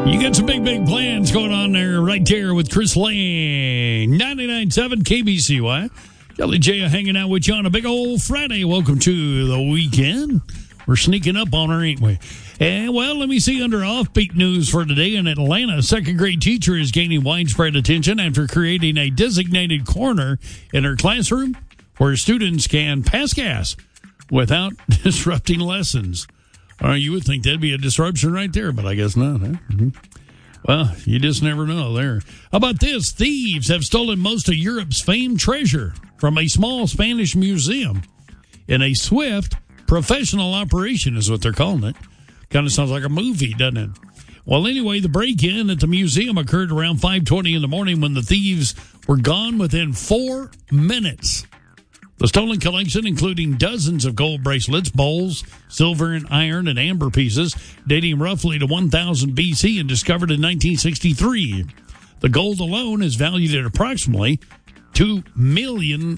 You got some big plans going on there, right there with Chris Lane. 99.7 KBCY. Kelly J hanging out with you on a big old Friday. Welcome to the weekend. We're sneaking up on her, ain't we? And, well, let me see under offbeat news for today. In Atlanta, a second-grade teacher is gaining widespread attention after creating a designated corner in her classroom where students can pass gas without disrupting lessons. You would think that'd be a disruption right there, but I guess not. Huh? Mm-hmm. Well, you just never know there. How about this? Thieves have stolen most of Europe's famed treasure from a small Spanish museum in a swift professional operation is what they're calling it. Kind of sounds like a movie, doesn't it? Well, anyway, the break-in at the museum occurred around 5:20 in the morning when the thieves were gone within 4 minutes. The stolen collection, including dozens of gold bracelets, bowls, silver and iron and amber pieces, dating roughly to 1000 BC and discovered in 1963. The gold alone is valued at approximately $2 million.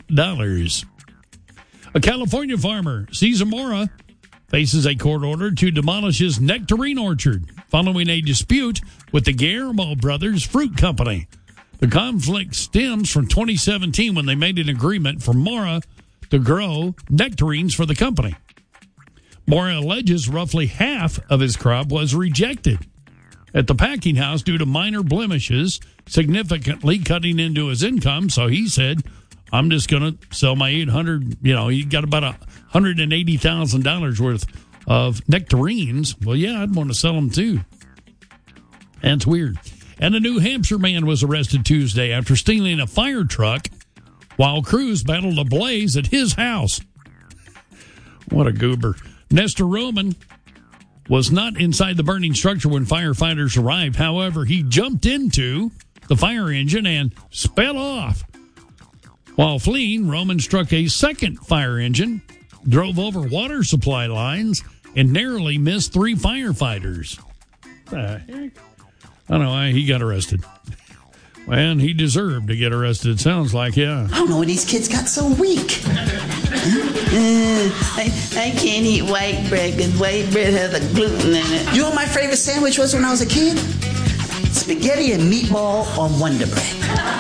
A California farmer, Cesar Mora, faces a court order to demolish his nectarine orchard following a dispute with the Guillermo Brothers Fruit Company. The conflict stems from 2017 when they made an agreement for Mora to grow nectarines for the company. Mora alleges roughly half of his crop was rejected at the packing house due to minor blemishes, significantly cutting into his income. So he said, I'm just going to sell my 800, he got about $180,000 worth of nectarines. Well, yeah, I'd want to sell them too. That's weird. And a New Hampshire man was arrested Tuesday after stealing a fire truck while crews battled a blaze at his house. What a goober. Nestor Roman was not inside the burning structure when firefighters arrived. However, he jumped into the fire engine and sped off. While fleeing, Roman struck a second fire engine, drove over water supply lines, and narrowly missed 3 firefighters. The heck? I don't know why he got arrested. And he deserved to get arrested, sounds like, yeah. I don't know why these kids got so weak. I can't eat white bread because white bread has a gluten in it. You know what my favorite sandwich was when I was a kid? Spaghetti and meatball on Wonder Bread.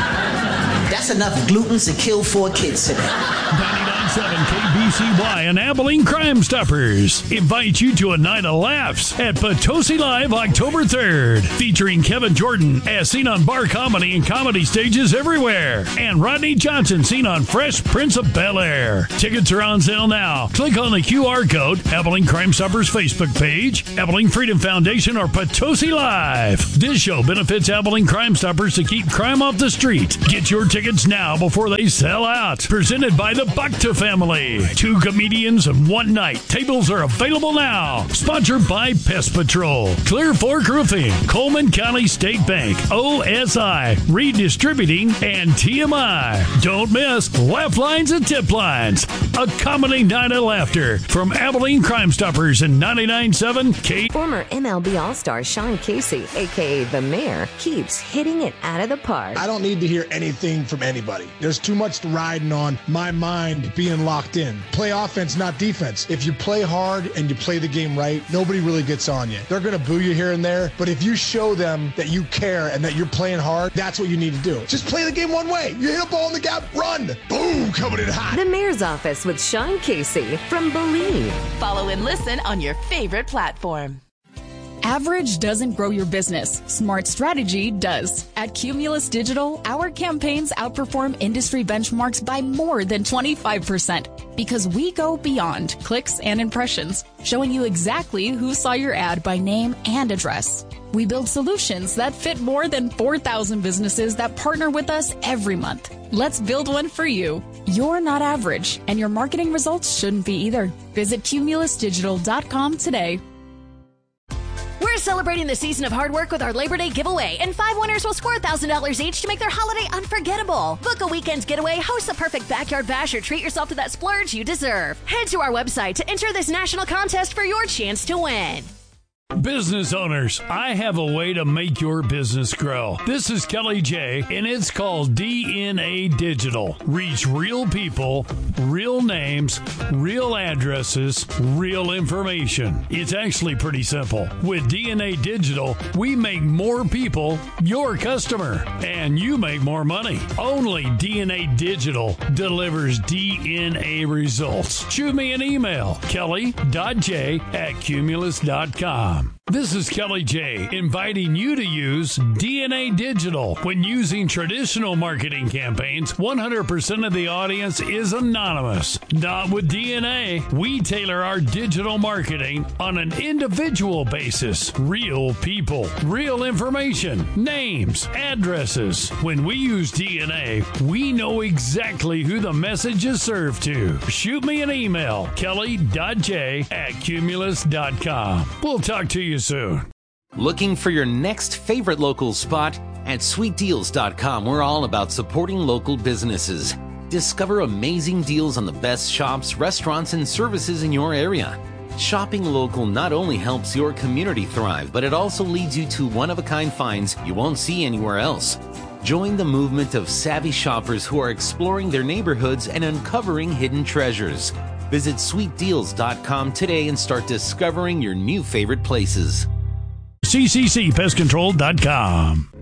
That's enough gluten to kill 4 kids today. 99.7 KBCY and Abilene Crime Stoppers invite you to a night of laughs at Potosi Live October 3rd, featuring Kevin Jordan as seen on bar comedy and comedy stages everywhere, and Rodney Johnson seen on Fresh Prince of Bel-Air. Tickets are on sale now. Click on the QR code, Abilene Crime Stoppers Facebook page, Abilene Freedom Foundation, or Potosi Live. This show benefits Abilene Crime Stoppers to keep crime off the street. Get your tickets now before they sell out. Presented by the Bacta family. 2 comedians in one night. Tables are available now. Sponsored by Pest Patrol, Clear Fork Roofing, Coleman County State Bank, OSI, Redistributing, and TMI. Don't miss Laugh Lines and Tip Lines. A comedy night of laughter from Abilene Crime Stoppers in 99.7 K. Former MLB All-Star Sean Casey, a.k.a. The Mayor, keeps hitting it out of the park. I don't need to hear anything from anybody. There's too much riding on my mind being locked in. Play offense, not defense. If you play hard and you play the game right, nobody really gets on you. They're going to boo you here and there, but if you show them that you care and that you're playing hard, that's what you need to do. Just play the game one way. You hit a ball in the gap, run. Boom, coming in hot. The Mayor's Office with Sean Casey from Believe. Follow and listen on your favorite platform. Average doesn't grow your business. Smart strategy does. At Cumulus Digital, our campaigns outperform industry benchmarks by more than 25% because we go beyond clicks and impressions, showing you exactly who saw your ad by name and address. We build solutions that fit more than 4,000 businesses that partner with us every month. Let's build one for you. You're not average, and your marketing results shouldn't be either. Visit cumulusdigital.com today. We're celebrating the season of hard work with our Labor Day giveaway, and 5 winners will score $1,000 each to make their holiday unforgettable. Book a weekend getaway, host the perfect backyard bash, or treat yourself to that splurge you deserve. Head to our website to enter this national contest for your chance to win. Business owners, I have a way to make your business grow. This is Kelly J, and it's called DNA Digital. Reach real people, real names, real addresses, real information. It's actually pretty simple. With DNA Digital, we make more people your customer, and you make more money. Only DNA Digital delivers DNA results. Shoot me an email, kelly.j@cumulus.com. This is Kelly J, inviting you to use DNA Digital. When using traditional marketing campaigns, 100% of the audience is anonymous. Not with DNA. We tailor our digital marketing on an individual basis. Real people, real information, names, addresses. When we use DNA, we know exactly who the message is served to. Shoot me an email, kelly.j@cumulus.com. We'll talk to you soon. Looking for your next favorite local spot? At sweetdeals.com, we're all about supporting local businesses. Discover amazing deals on the best shops, restaurants, and services in your area. Shopping local not only helps your community thrive, but it also leads you to one-of-a-kind finds you won't see anywhere else. Join the movement of savvy shoppers who are exploring their neighborhoods and uncovering hidden treasures. Visit sweetdeals.com today and start discovering your new favorite places. cccpestcontrol.com.